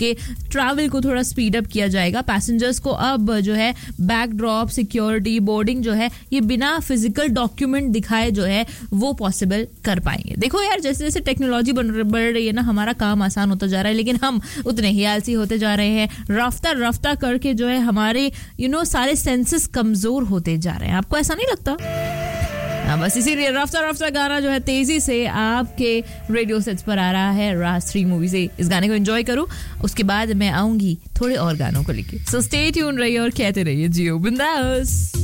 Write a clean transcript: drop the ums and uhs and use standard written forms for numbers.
आपके ट्रैवल को थोड़ा स्पीड अप किया जाएगा. पैसेंजर्स को अब जो है बैक ड्रॉप, सिक्योरिटी, बोर्डिंग जो है ये बिना फिजिकल डॉक्यूमेंट दिखाए जो है वो पॉसिबल कर पाएंगे. देखो यार, जैसे जैसे टेक्नोलॉजी बढ़ रही है ना, हमारा काम आसान होता जा रहा है, लेकिन हम उतने ही आलसी होते जा रहे हैं. रफ्ता करके जो है हमारे सारे सेंसेस कमजोर होते जा रहे हैं. आपको ऐसा नहीं लगता? बस इसीलिए रफ्ता गाना जो है तेजी से आपके रेडियो सेट्स पर आ रहा है. राज 3 मूवी से इस गाने को एंजॉय करो, उसके बाद मैं आऊंगी थोड़े और गानों को लेके. सो स्टे ट्यून रहिए और कहते रहिए जियो बिंदास.